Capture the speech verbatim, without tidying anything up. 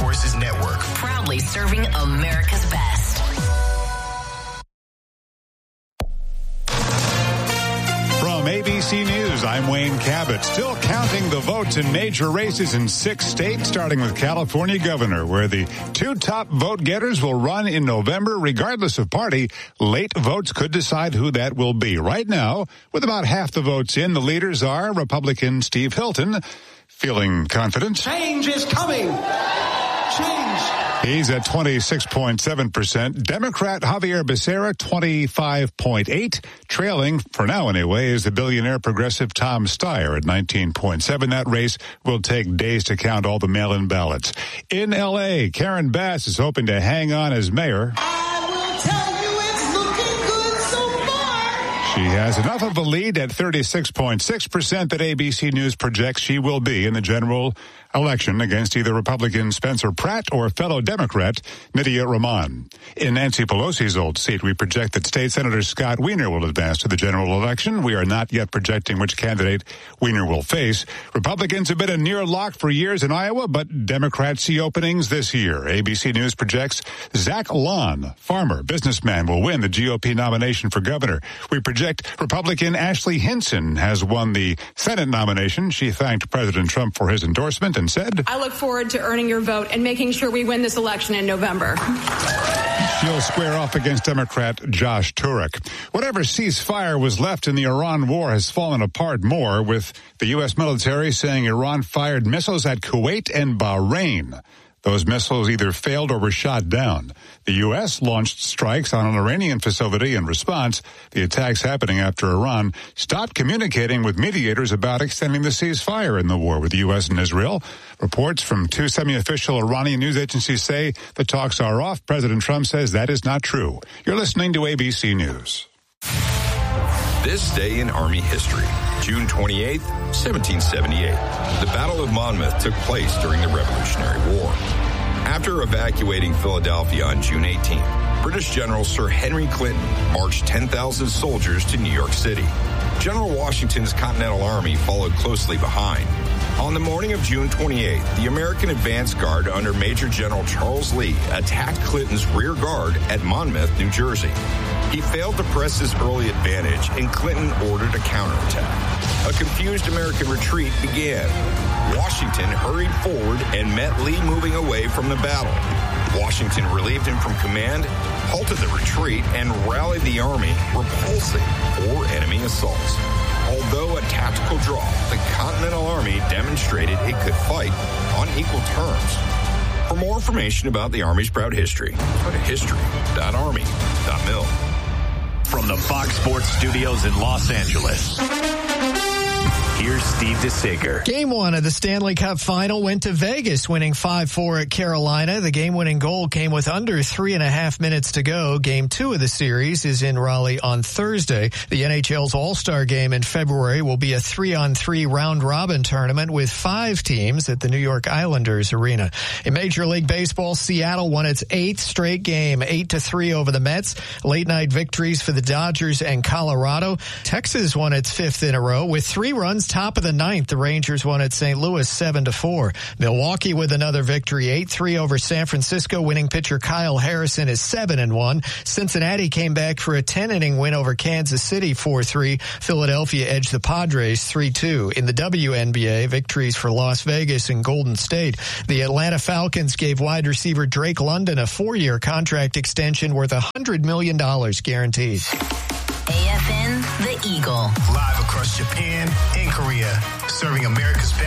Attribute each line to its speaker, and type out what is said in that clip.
Speaker 1: Forces Network.
Speaker 2: Proudly serving America's best.
Speaker 3: From A B C News, I'm Wayne Cabot. Still counting the votes in major races in six states, starting with California governor, where the two top vote getters will run in November. Regardless of party, late votes could decide who that will be. Right now, with about half the votes in, the leaders are Republican Steve Hilton, feeling confident.
Speaker 4: Change is coming. Change.
Speaker 3: He's at twenty-six point seven percent. Democrat Javier Becerra, twenty-five point eight. Trailing, for now anyway, is the billionaire progressive Tom Steyer at nineteen point seven. That race will take days to count all the mail-in ballots. In L A, Karen Bass is hoping to hang on as mayor.
Speaker 5: I will tell you it's looking good so far.
Speaker 3: She has enough of a lead at thirty-six point six percent that A B C News projects she will be in the general election against either Republican Spencer Pratt or fellow Democrat Nydia Rahman. In Nancy Pelosi's old seat, we project that State Senator Scott Wiener will advance to the general election. We are not yet projecting which candidate Wiener will face. Republicans have been a near lock for years in Iowa, but Democrats see openings this year. A B C News projects Zach Lon, farmer, businessman, will win the G O P nomination for governor. We project Republican Ashley Hinson has won the Senate nomination. She thanked President Trump for his endorsement and said,
Speaker 6: I look forward to earning your vote and making sure we win this election in November.
Speaker 3: She'll square off against Democrat Josh Turek. Whatever ceasefire was left in the Iran war has fallen apart more, with the U S military saying Iran fired missiles at Kuwait and Bahrain. Those missiles either failed or were shot down. The U S launched strikes on an Iranian facility in response. The attacks happening after Iran stopped communicating with mediators about extending the ceasefire in the war with the U S and Israel. Reports from two semi-official Iranian news agencies say the talks are off. President Trump says that is not true. You're listening to A B C News.
Speaker 7: This day in Army history, June twenty-eighth, seventeen seventy-eight. The Battle of Monmouth took place during the Revolutionary War. After evacuating Philadelphia on June eighteenth, British General Sir Henry Clinton marched ten thousand soldiers to New York City. General Washington's Continental Army followed closely behind. On the morning of June twenty-eighth, the American advance guard under Major General Charles Lee attacked Clinton's rear guard at Monmouth, New Jersey. He failed to press his early advantage, and Clinton ordered a counterattack. A confused American retreat began. Washington hurried forward and met Lee moving away from the battle. Washington relieved him from command, halted the retreat, and rallied the army, repulsing four enemy assaults. Although a tactical draw, the Continental Army demonstrated it could fight on equal terms. For more information about the Army's proud history, go to history dot army dot mil.
Speaker 1: From the Fox Sports Studios in Los Angeles, here's Steve DeSager.
Speaker 8: Game one of the Stanley Cup Final went to Vegas, winning five four at Carolina. The game-winning goal came with under three and a half minutes to go. Game two of the series is in Raleigh on Thursday. The N H L's All-Star Game in February will be a three-on-three round-robin tournament with five teams at the New York Islanders Arena. In Major League Baseball, Seattle won its eighth straight game, eight to three over the Mets. Late-night victories for the Dodgers and Colorado. Texas won its fifth in a row with three runs top of the ninth. The Rangers won at Saint Louis seven to four. Milwaukee with another victory, eight three over San Francisco. Winning pitcher Kyle Harrison is seven and one. Cincinnati came back for a ten-inning win over Kansas City four three. Philadelphia edged the Padres three two. In the W N B A, victories for Las Vegas and Golden State. The Atlanta Falcons gave wide receiver Drake London a four-year contract extension worth one hundred million dollars guaranteed.
Speaker 2: A F N, The Eagle.
Speaker 1: Live across Japan and Korea, serving America's best.